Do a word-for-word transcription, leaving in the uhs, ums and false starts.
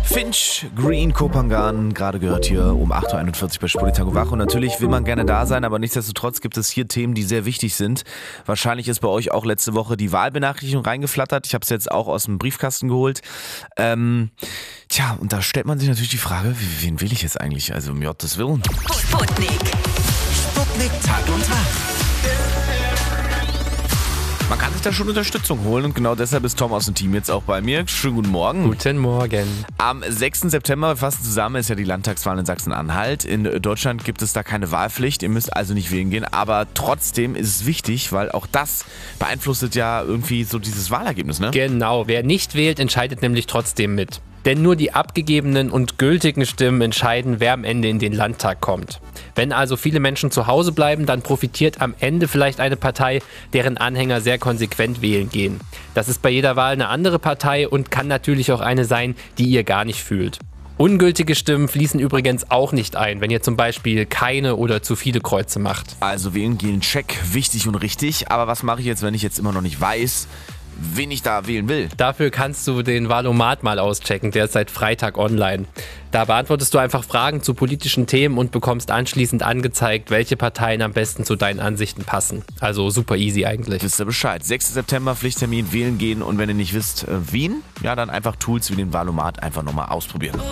Finch, Green, Kopangan, gerade gehört hier um acht Uhr einundvierzig bei Sputnik Tango wach. Und natürlich will man gerne da sein, aber nichtsdestotrotz gibt es hier Themen, die sehr wichtig sind. Wahrscheinlich ist bei euch auch letzte Woche die Wahlbenachrichtigung reingeflattert. Ich habe es jetzt auch aus dem Briefkasten geholt. Ähm, tja, und da stellt man sich natürlich die Frage, wen will ich jetzt eigentlich? Also um Gottes Willen. Sputnik. Sputnik Tag und Tag. Man kann sich da schon Unterstützung holen und genau deshalb ist Tom aus dem Team jetzt auch bei mir. Schönen guten Morgen. Guten Morgen. Am sechsten September, wir fassen zusammen, ist ja die Landtagswahl in Sachsen-Anhalt. In Deutschland gibt es da keine Wahlpflicht, ihr müsst also nicht wählen gehen, aber trotzdem ist es wichtig, weil auch das beeinflusst ja irgendwie so dieses Wahlergebnis, ne? Genau, wer nicht wählt, entscheidet nämlich trotzdem mit. Denn nur die abgegebenen und gültigen Stimmen entscheiden, wer am Ende in den Landtag kommt. Wenn also viele Menschen zu Hause bleiben, dann profitiert am Ende vielleicht eine Partei, deren Anhänger sehr konsequent wählen gehen. Das ist bei jeder Wahl eine andere Partei und kann natürlich auch eine sein, die ihr gar nicht fühlt. Ungültige Stimmen fließen übrigens auch nicht ein, wenn ihr zum Beispiel keine oder zu viele Kreuze macht. Also wählen gehen, check, wichtig und richtig. Aber was mache ich jetzt, wenn ich jetzt immer noch nicht weiß, wen ich da wählen will? Dafür kannst du den Wahlomat mal auschecken, der ist seit Freitag online. Da beantwortest du einfach Fragen zu politischen Themen und bekommst anschließend angezeigt, welche Parteien am besten zu deinen Ansichten passen. Also super easy eigentlich. Wisst ihr Bescheid. sechster September, Pflichttermin, wählen gehen und wenn ihr nicht wisst, äh, wen, ja dann einfach Tools wie den Wahlomat einfach nochmal ausprobieren.